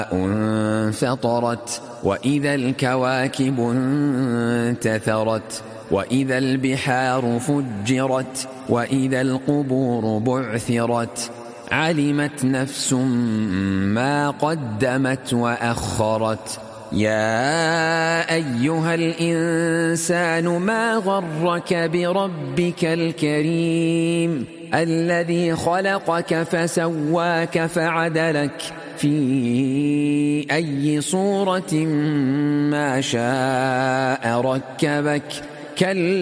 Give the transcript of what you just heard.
انفطرت وإذا الكواكب انتثرت وإذا البحار فجرت وإذا القبور بعثرت علمت نفس ما قدمت وأخرت يا أيها الإنسان ما غرك بربك الكريم الذي خلقك فسواك فعدلك في أي صورة ما شاء ركبك كلا